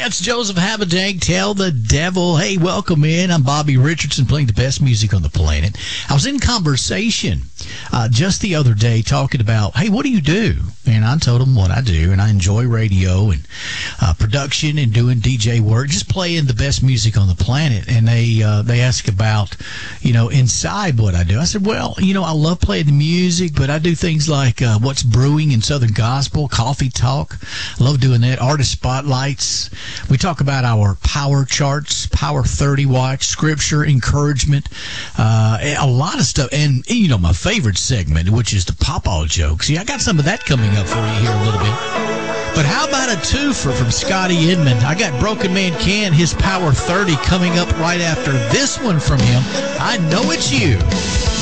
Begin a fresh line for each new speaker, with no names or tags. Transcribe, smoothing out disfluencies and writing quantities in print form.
Lance Joseph Habedank, Tell the Devil. Hey, welcome in. I'm Bobby Richardson, playing the best music on the planet. I was in conversation just the other day talking about, hey, what do you do? And I told them what I do, and I enjoy radio and production and doing DJ work, just playing the best music on the planet. And they ask about, inside what I do. I said, well, I love playing the music, but I do things like what's brewing in Southern Gospel, Coffee Talk. I love doing that. Artist spotlights. We talk about our power charts, Power 30 watch, scripture, encouragement, a lot of stuff. And, my favorite segment, which is the Pawpaw jokes. I got some of that coming up for you here a little bit. But how about a twofer from Scotty Edmond? I got Broken Man Can, his Power 30 coming up right after this one from him. I Know It's You.